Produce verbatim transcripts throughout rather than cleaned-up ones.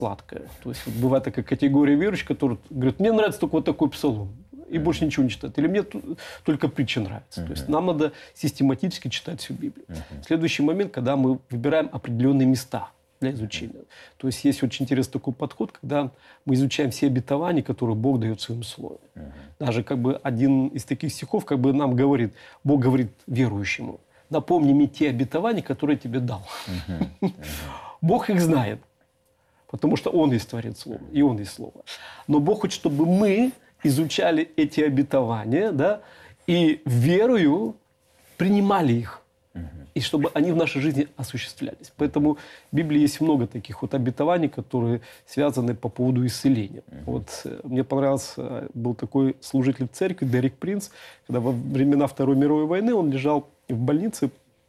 сладкое. То есть вот бывает такая категория верующих, которые говорят, мне нравится только вот такой псалом. И mm-hmm. больше ничего не читают. Или мне только притча нравится. Mm-hmm. То есть нам надо систематически читать всю Библию. Mm-hmm. Следующий момент, когда мы выбираем определенные места для изучения. Mm-hmm. То есть есть очень интересный такой подход, когда мы изучаем все обетования, которые Бог дает в своем слове. Mm-hmm. Даже как бы один из таких стихов как бы нам говорит, Бог говорит верующему, напомни мне те обетования, которые я тебе дал. Mm-hmm. Mm-hmm. Бог их знает, потому что Он есть Творец Слова, и Он есть Слово. Но Бог хочет, чтобы мы изучали эти обетования, да, и верою принимали их, угу. и чтобы они в нашей жизни осуществлялись. Поэтому в Библии есть много таких вот обетований, которые связаны по поводу исцеления. Угу. Вот мне понравился, был такой служитель церкви Дерек Принц, когда во времена Второй мировой войны он лежал в больнице,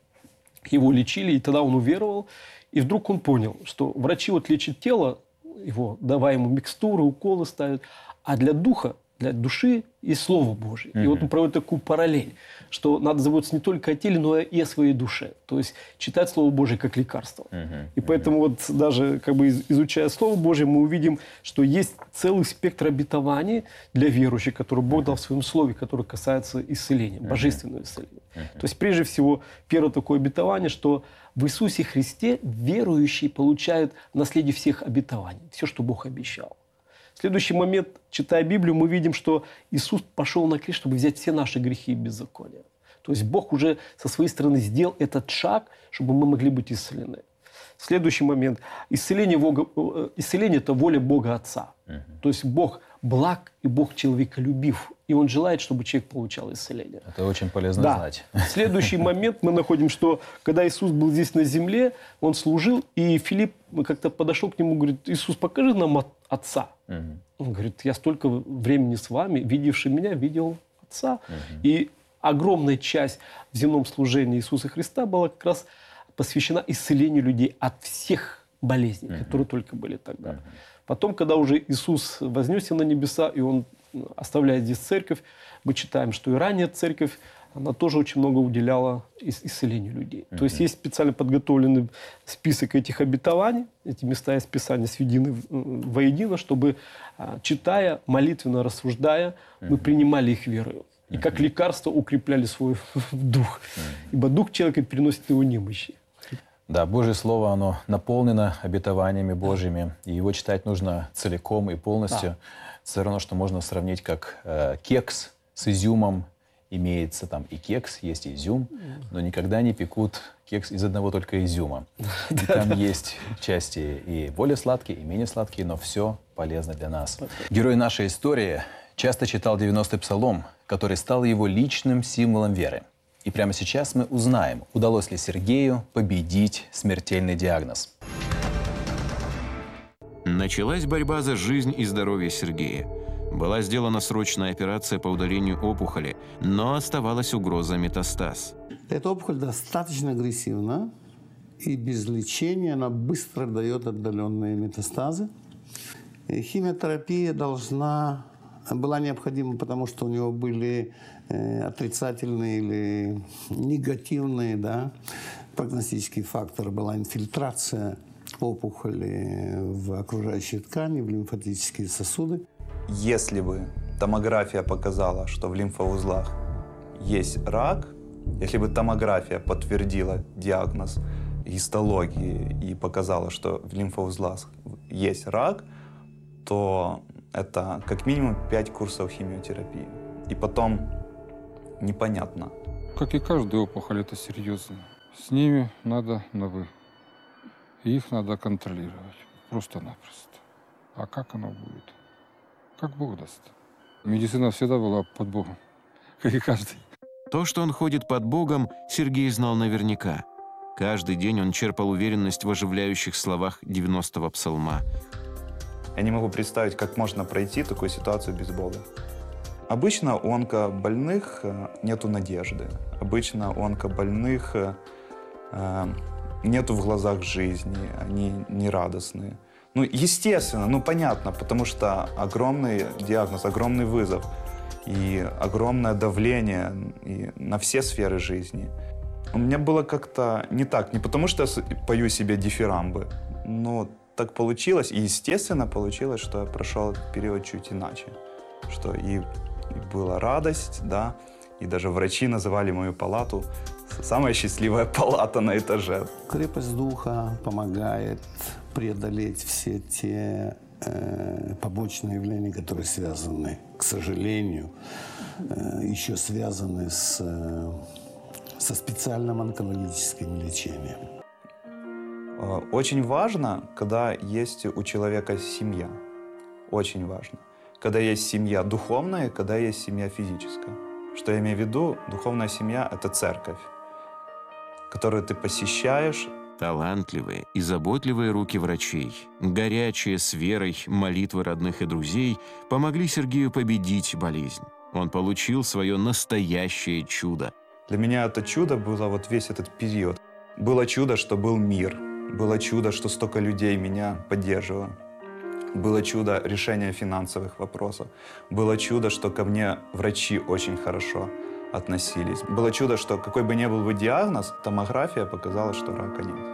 его лечили, и тогда он уверовал, и вдруг он понял, что врачи вот лечат тело, его, давая ему микстуры, уколы ставят, а для духа, для души есть Слово Божие. Mm-hmm. И вот он проводит такую параллель, что надо заботиться не только о теле, но и о своей душе. То есть читать Слово Божие как лекарство. Mm-hmm. И поэтому вот даже как бы изучая Слово Божие, мы увидим, что есть целый спектр обетований для верующих, которые Бог дал в Своем Слове, которые касаются исцеления, mm-hmm. божественного исцеления. Mm-hmm. То есть прежде всего первое такое обетование, что в Иисусе Христе верующие получают наследие всех обетований, все, что Бог обещал. В следующий момент, читая Библию, мы видим, что Иисус пошел на крест, чтобы взять все наши грехи и беззакония. То есть Бог уже со своей стороны сделал этот шаг, чтобы мы могли быть исцелены. Следующий момент. Исцеление, исцеление – это воля Бога Отца. Uh-huh. То есть Бог благ и Бог человеколюбив. И Он желает, чтобы человек получал исцеление. Это очень полезно да. знать. Следующий момент мы находим, что когда Иисус был здесь на земле, Он служил, и Филипп как-то подошел к Нему и говорит, Иисус, покажи нам Отца. Uh-huh. Он говорит, я столько времени с вами, видевший меня, видел Отца. Uh-huh. И огромная часть в земном служении Иисуса Христа была как раз посвящена исцелению людей от всех болезней, uh-huh. которые только были тогда. Uh-huh. Потом, когда уже Иисус вознесся на небеса, и Он оставляет здесь церковь, мы читаем, что и ранее церковь, она тоже очень много уделяла исцелению людей. Uh-huh. То есть есть специально подготовленный список этих обетований, эти места из Писания сведены воедино, чтобы, читая, молитвенно рассуждая, uh-huh. мы принимали их верою. И как лекарство укрепляли свой дух. Ибо дух человека переносит его немощи. Да, Божье Слово, оно наполнено обетованиями Божьими. И его читать нужно целиком и полностью. Да. Все равно, что можно сравнить как э, кекс с изюмом. Имеется там и кекс, есть и изюм, но никогда не пекут кекс из одного только изюма. И там есть части и более сладкие, и менее сладкие, но все полезно для нас. Герой нашей истории часто читал девяностый псалом, который стал его личным символом веры. И прямо сейчас мы узнаем, удалось ли Сергею победить смертельный диагноз. Началась борьба за жизнь и здоровье Сергея. Была сделана срочная операция по удалению опухоли, но оставалась угроза метастаз. Эта опухоль достаточно агрессивна, и без лечения она быстро дает отдаленные метастазы. И химиотерапия должна... была необходима, потому что у него были э, отрицательные или негативные, да, прогностические факторы. Была инфильтрация опухоли в окружающие ткани, в лимфатические сосуды. Если бы томография показала, что в лимфоузлах есть рак, если бы томография подтвердила диагноз гистологии и показала, что в лимфоузлах есть рак, то это как минимум пять курсов химиотерапии. И потом непонятно. Как и каждая опухоль, это серьезно. С ними надо на «вы». И их надо контролировать. Просто-напросто. А как оно будет? Как Бог даст. Медицина всегда была под Богом. Как и каждый. То, что он ходит под Богом, Сергей знал наверняка. Каждый день он черпал уверенность в оживляющих словах девяностого псалма. Я не могу представить, как можно пройти такую ситуацию без Бога. Обычно у онкобольных нету надежды. Обычно у онкобольных э, нету в глазах жизни, они нерадостные. Ну, естественно, ну, понятно, потому что огромный диагноз, огромный вызов и огромное давление и на все сферы жизни. У меня было как-то не так, не потому что я пою себе дифирамбы, но так получилось, и естественно получилось, что я прошел этот период чуть иначе. Что и, и была радость, да, и даже врачи называли мою палату самая счастливая палата на этаже. Крепость духа помогает преодолеть все те э, побочные явления, которые связаны, к сожалению, э, еще связаны с, э, со специальным онкологическим лечением. Очень важно, когда есть у человека семья. Очень важно. Когда есть семья духовная, когда есть семья физическая. Что я имею в виду? Духовная семья – это церковь, которую ты посещаешь. Талантливые и заботливые руки врачей, горячие с верой молитвы родных и друзей помогли Сергею победить болезнь. Он получил свое настоящее чудо. Для меня это чудо было вот весь этот период. Было чудо, что был мир. Было чудо, что столько людей меня поддерживало. Было чудо решения финансовых вопросов. Было чудо, что ко мне врачи очень хорошо относились. Было чудо, что какой бы ни был бы диагноз, томография показала, что рака нет.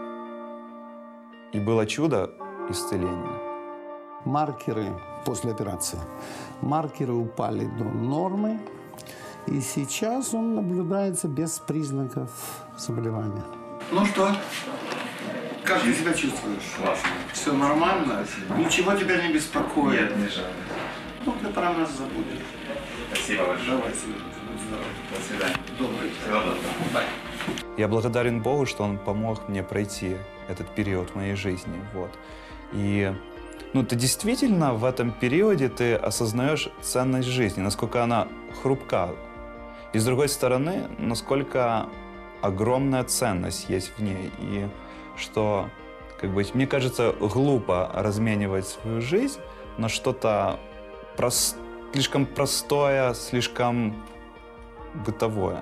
И было чудо исцеления. Маркеры после операции. Маркеры упали до нормы, и сейчас он наблюдается без признаков заболевания. Ну что? Как ты себя чувствуешь? Классно. Все нормально? Ничего тебя не беспокоит? Нет, не жалко. Ну, ты про нас забудешь. Спасибо большое. Давай, Серега, будь здоров. До свидания. Добрый. Всего доброго. Бай. Я благодарен Богу, что Он помог мне пройти этот период в моей жизни. Вот. И ну, ты действительно в этом периоде ты осознаешь ценность жизни, насколько она хрупка. И с другой стороны, насколько огромная ценность есть в ней. И что, как бы, мне кажется, глупо разменивать свою жизнь на что-то прос... слишком простое, слишком бытовое.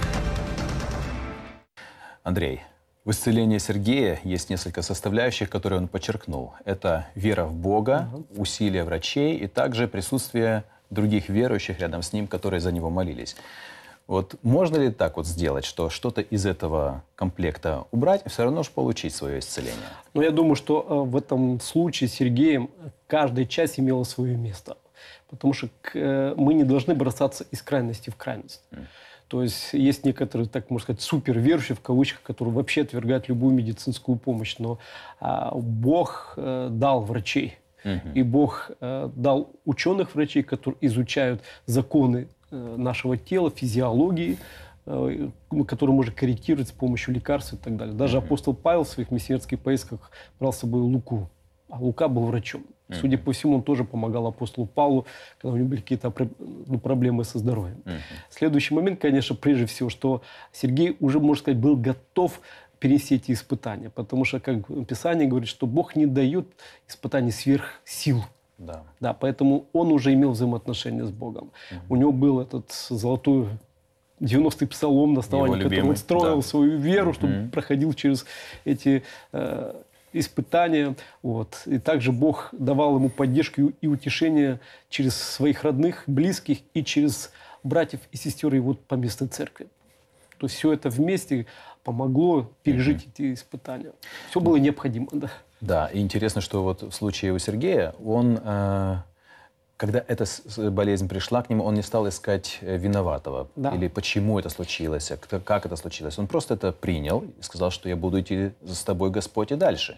Андрей, в исцелении Сергея есть несколько составляющих, которые он подчеркнул. Это вера в Бога, усилия врачей и также присутствие других верующих рядом с ним, которые за него молились. Вот можно ли так вот сделать, что что-то из этого комплекта убрать и все равно же получить свое исцеление? Но я думаю, что э, в этом случае с Сергеем каждая часть имела свое место. Потому что э, мы не должны бросаться из крайности в крайность. Mm. То есть есть некоторые, так можно сказать, суперверующие, в кавычках, которые вообще отвергают любую медицинскую помощь. Но э, Бог э, дал врачей. Mm-hmm. И Бог э, дал ученых врачей, которые изучают законы нашего тела, физиологии, которую можно корректировать с помощью лекарств и так далее. Даже mm-hmm. апостол Павел в своих миссионерских поездках брал с собой Луку, а Лука был врачом. Mm-hmm. Судя по всему, он тоже помогал апостолу Павлу, когда у него были какие-то ну, проблемы со здоровьем. Mm-hmm. Следующий момент, конечно, прежде всего, что Сергей уже, можно сказать, был готов перенести эти испытания, потому что, как Писание говорит, что Бог не дает испытаний сверх сил. Да. Да, поэтому он уже имел взаимоотношения с Богом. Mm-hmm. У него был этот золотой девяностый псалом, на основании которого он строил да. свою веру, чтобы mm-hmm. проходил через эти э, испытания. Вот. И также Бог давал ему поддержку и утешение через своих родных, близких и через братьев и сестер его поместной церкви. То есть все это вместе помогло пережить mm-hmm. эти испытания. Все было необходимо, да. Да, и интересно, что вот в случае у Сергея, он, э, когда эта болезнь пришла к нему, он не стал искать виноватого. Да. Или почему это случилось, как это случилось. Он просто это принял и сказал, что я буду идти с тобой, Господь, и дальше.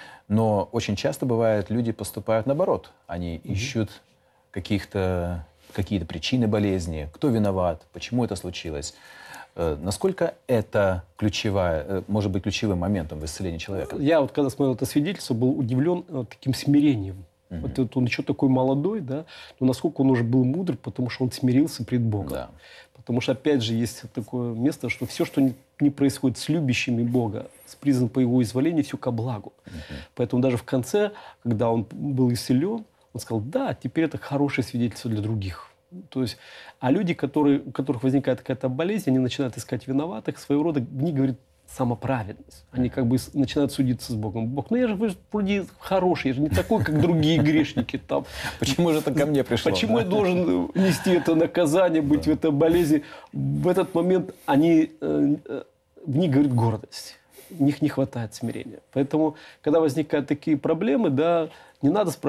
Но очень часто бывает, люди поступают наоборот. Они mm-hmm. ищут каких-то, какие-то причины болезни, кто виноват, почему это случилось. Насколько это ключевая, может быть ключевым моментом в исцелении человека? Я вот когда смотрел это свидетельство, был удивлен вот таким смирением. Mm-hmm. Вот, вот он еще такой молодой, да, но насколько он уже был мудр, потому что он смирился пред Богом. Да. Потому что, опять же, есть такое место, что все, что не, не происходит с любящими Бога, с призван по его изволению, все ко благу. Mm-hmm. Поэтому даже в конце, когда он был исцелен, он сказал, да, теперь это хорошее свидетельство для других. То есть, а люди, которые, у которых возникает какая-то болезнь, они начинают искать виноватых, своего рода, в них говорит самоправедность. Они как бы начинают судиться с Богом. Бог, ну я же вы же вроде хороший, я же не такой, как другие грешники там. Почему же это ко мне пришло? Почему я должен нести это наказание, быть в этой болезни? В этот момент они, в них говорит гордость. у них не хватает смирения. Поэтому, когда возникают такие проблемы, да, не надо спрашивать,